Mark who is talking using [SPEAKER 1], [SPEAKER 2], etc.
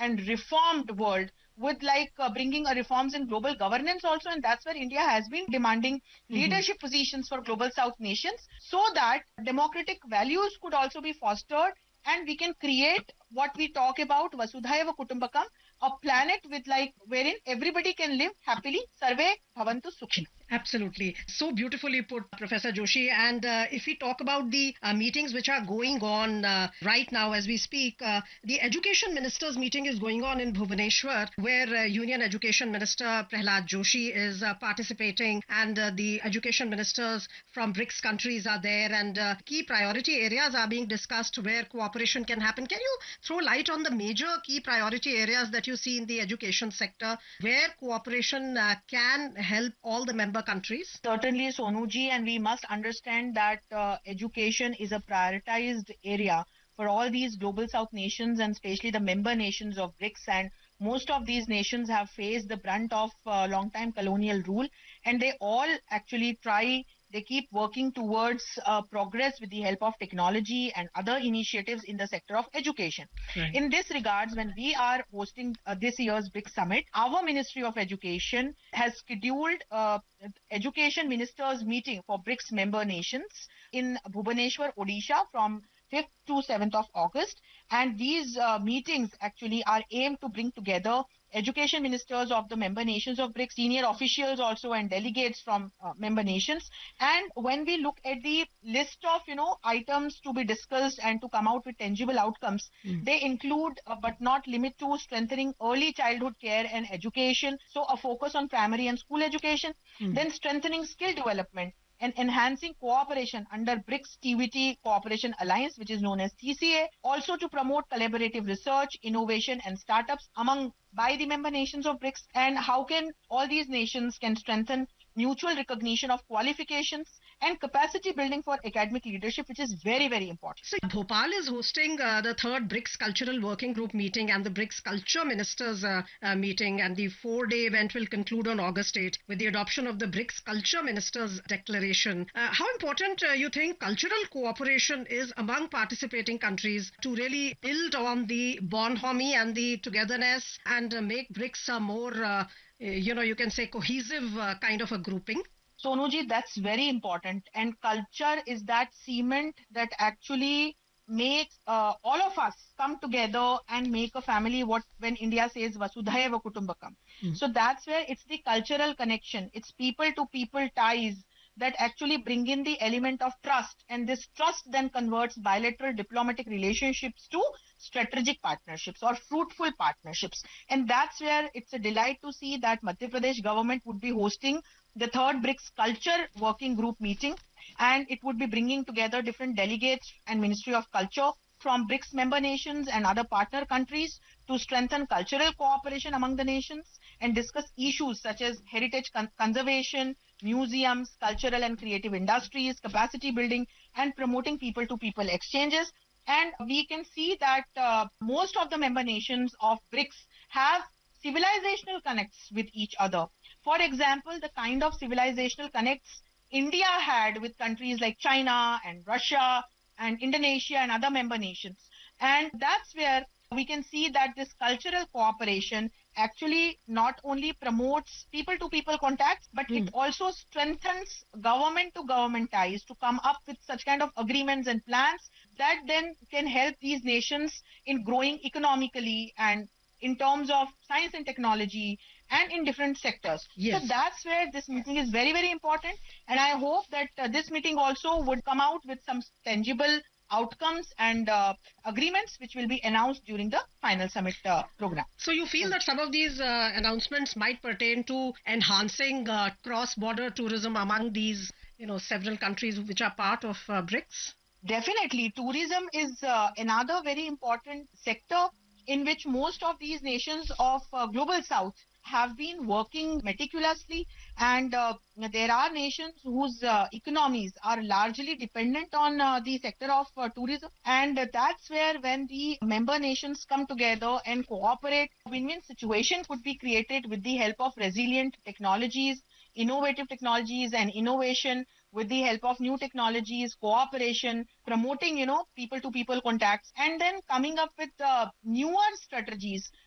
[SPEAKER 1] and reformed world with bringing reforms in global governance also, and that's where India has been demanding leadership positions for global south nations, so that democratic values could also be fostered, and we can create what we talk about Vasudhaiva Kutumbakam, a planet with wherein everybody can live happily, sarve bhavantu sukhina.
[SPEAKER 2] Absolutely. So beautifully put, Professor Joshi. And if we talk about the meetings which are going on right now as we speak, the Education Ministers meeting is going on in Bhubaneswar, where Union Education Minister Prahlad Joshi is participating, and the education ministers from BRICS countries are there, and key priority areas are being discussed where cooperation can happen. Can you throw light on the major key priority areas that you see in the education sector where cooperation can help all the member countries?
[SPEAKER 1] Certainly, Sonuji, and we must understand that education is a prioritized area for all these global south nations, and especially the member nations of BRICS. And most of these nations have faced the brunt of long time colonial rule, and they all actually they keep working towards progress with the help of technology and other initiatives in the sector of education.
[SPEAKER 2] Right.
[SPEAKER 1] In this regards, when we are hosting this year's BRICS Summit, our Ministry of Education has scheduled education ministers meeting for BRICS member nations in Bhubaneswar, Odisha from 5th to 7th of August. And these meetings actually are aimed to bring together education ministers of the member nations of BRICS, senior officials also, and delegates from member nations. And when we look at the list of, items to be discussed and to come out with tangible outcomes, they include, but not limit to, strengthening early childhood care and education. So a focus on primary and school education, then strengthening skill development and enhancing cooperation under BRICS TVT Cooperation Alliance, which is known as TCA, also to promote collaborative research, innovation and startups by the member nations of BRICS, and how can all these nations can strengthen mutual recognition of qualifications and capacity building for academic leadership, which is very, very important.
[SPEAKER 2] So Bhopal is hosting the third BRICS Cultural Working Group meeting and the BRICS Culture Ministers meeting, and the 4-day event will conclude on August 8 with the adoption of the BRICS Culture Ministers Declaration. How important you think cultural cooperation is among participating countries to really build on the bonhomie and the togetherness and make BRICS a more you can say cohesive kind of a grouping?
[SPEAKER 1] Sonuji, that's very important. And culture is that cement that actually makes all of us come together and make a family, when India says Vasudhaiva Kutumbakam. So that's where it's the cultural connection. It's people to people ties that actually bring in the element of trust. And this trust then converts bilateral diplomatic relationships to strategic partnerships or fruitful partnerships. And that's where it's a delight to see that Madhya Pradesh government would be hosting the third BRICS Culture Working Group meeting, and it would be bringing together different delegates and Ministry of Culture from BRICS member nations and other partner countries to strengthen cultural cooperation among the nations and discuss issues such as heritage conservation, museums, cultural and creative industries, capacity building, and promoting people-to-people exchanges. And we can see that most of the member nations of BRICS have civilizational connects with each other. For example, the kind of civilizational connects India had with countries like China and Russia and Indonesia and other member nations. And that's where we can see that this cultural cooperation actually not only promotes people-to-people contacts, but it also strengthens government-to-government ties to come up with such kind of agreements and plans that then can help these nations in growing economically and in terms of science and technology and in different sectors.
[SPEAKER 2] Yes.
[SPEAKER 1] So that's where this meeting is very, very important. And I hope that this meeting also would come out with some tangible outcomes and agreements which will be announced during the final summit program.
[SPEAKER 2] So you feel that some of these announcements might pertain to enhancing cross-border tourism among these, several countries which are part of BRICS?
[SPEAKER 1] Definitely. Tourism is another very important sector in which most of these nations of Global South have been working meticulously, and there are nations whose economies are largely dependent on the sector of tourism, and that's where when the member nations come together and cooperate, a win-win situation could be created with the help of resilient technologies, innovative technologies and innovation, with the help of new technologies, cooperation, promoting, people-to-people contacts, and then coming up with newer strategies